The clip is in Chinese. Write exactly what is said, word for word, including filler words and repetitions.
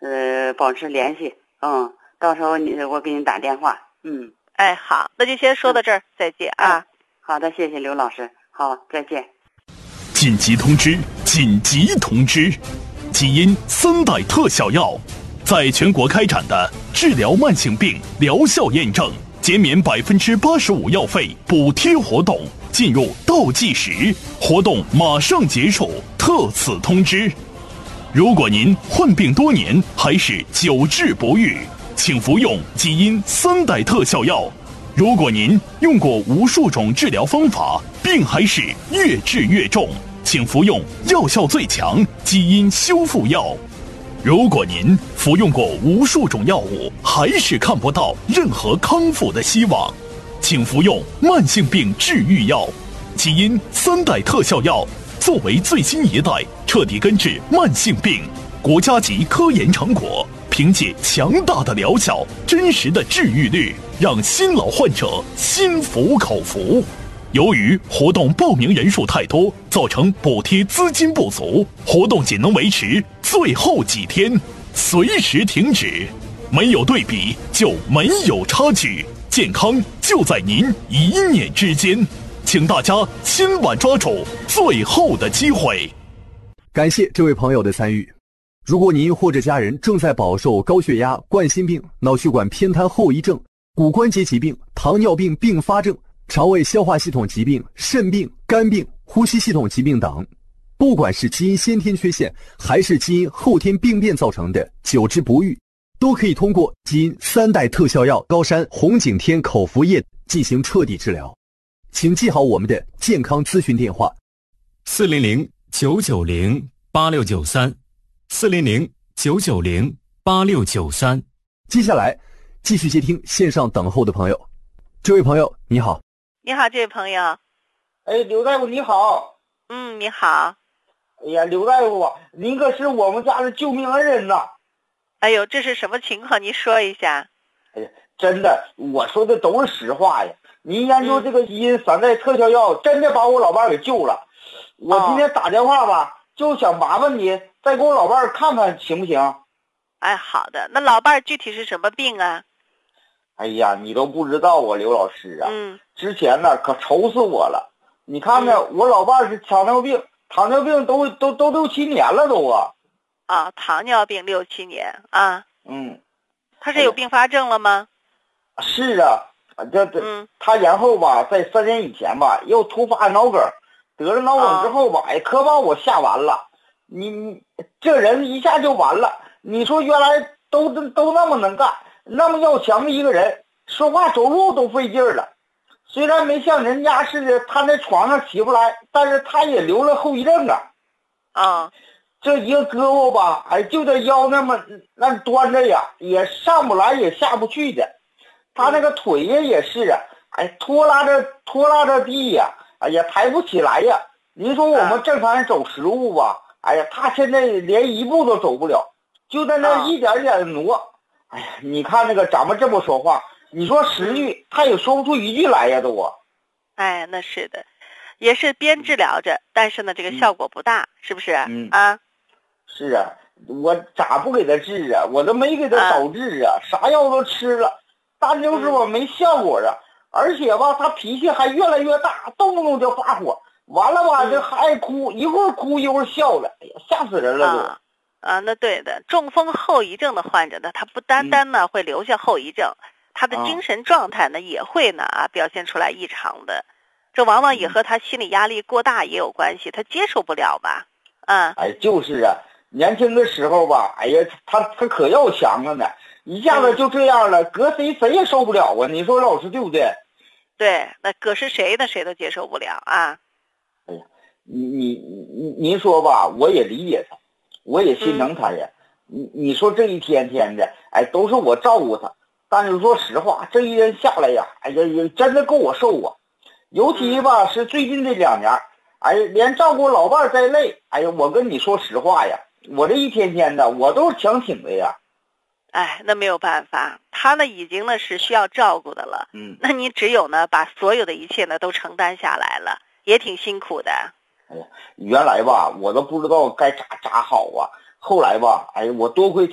呃保持联系。嗯，到时候你我给你打电话。嗯， 哎，好，那就先说到这儿，再见啊。 哎，好的，谢谢刘老师，好，再见。 紧急通知！紧急通知！基因三代特效药在全国开展的治疗慢性病疗效验证、减免百分之八十五药费补贴活动进入倒计时，活动马上结束，特此通知。如果您患病多年还是久治不愈，请服用基因三代特效药。如果您用过无数种治疗方法，病还是越治越重，请服用药效最强基因修复药。如果您服用过无数种药物，还是看不到任何康复的希望，请服用慢性病治愈药基因三代特效药。作为最新一代彻底根治慢性病国家级科研成果，凭借强大的疗效、真实的治愈率，让新老患者心服口服。由于活动报名人数太多，造成补贴资金不足，活动仅能维持最后几天，随时停止。没有对比就没有差距，健康就在您一念之间，请大家千万抓住最后的机会。 感谢这位朋友的参与。如果您或者家人正在饱受高血压、冠心病、脑血管偏瘫后遗症、骨关节疾病、糖尿病并发症、肠胃消化系统疾病、肾病、肝病、呼吸系统疾病等，不管是基因先天缺陷还是基因后天病变造成的久治不愈，都可以通过基因三代特效药高山红景天口服液进行彻底治疗。请记好我们的健康咨询电话： 四零零九九零八六九三，四零零九九零八六九三。 接下来继续接听线上等候的朋友。这位朋友你好。 你好，这位朋友。 哎，刘大夫你好。 嗯，你好。 哎呀，刘大夫，您可是我们家的救命恩人呐。 哎呦，这是什么情况？您说一下。 哎呀，真的，我说的都是实话呀。您研究这个基因三代特效药，真的把我老伴儿给救了。我今天打电话吧，哦、就想麻烦你再给我老伴儿看看行不行？ 哎，好的。那老伴儿具体是什么病啊？ 哎呀，你都不知道啊，刘老师啊。 嗯。 之前呢，可愁死我了。你看看，嗯、我老伴儿是糖尿病，糖尿病都都都六七年了都啊。 啊，糖尿病六七年啊。 嗯。 他是有并发症了吗？ 哎、是啊。这这、嗯，他然后吧，在三年以前吧，又突发脑梗，得了脑梗之后吧，哎、哦，可把我吓完了。你你这人一下就完了。你说原来都都那么能干，那么要强的一个人，说话走路都费劲儿了。虽然没像人家似的瘫在床上起不来，但是他也留了后遗症啊。 啊、哦， 这一个胳膊吧，哎，就这腰那么那端着呀，也上不来也下不去的。他那个腿呀也是啊，哎，拖拉着拖拉着地呀，哎呀，抬不起来呀。您说我们正常人走十步吧，哎呀，他现在连一步都走不了，就在那一点一点的挪。哎呀，你看那个咱们这么说话，你说十句他也说不出一句来呀，都啊。 哎，那是的，也是边治疗着，但是呢，这个效果不大，嗯、是不是？ 嗯啊， 是啊，我咋不给他治啊？我都没给他早治啊，啊啥药都吃了。但就是我没效果啊、嗯，而且吧，他脾气还越来越大，动不动就发火，完了吧，就还爱哭，一会儿哭一会儿笑的，哎呀，吓死人了都。 啊，啊那对的，中风后遗症的患者呢，他不单单呢、嗯、会留下后遗症，他的精神状态呢、啊、也会呢啊表现出来异常的，这往往也和他心理压力过大也有关系，他接受不了吧？啊， 哎，就是啊，年轻的时候吧，哎呀，他他可要强了呢。一下子就这样了，搁谁谁也受不了啊！你说老师对不对？ 对，那搁是谁的谁都接受不了啊！ 哎呀，你你你您说吧，我也理解他，我也心疼他呀。嗯、你你说这一天天的，哎，都是我照顾他，但是说实话，这一天下来呀，哎呀，也真的够我受啊。尤其吧是最近这两年，哎，连照顾老伴在内，哎呀，我跟你说实话呀，我这一天天的，我都是强挺的呀。 哎，那没有办法，他呢已经呢是需要照顾的了。 嗯， 那你只有呢把所有的一切呢都承担下来了，也挺辛苦的。 哎呀，原来吧我都不知道该咋咋好啊，后来吧，哎，我多亏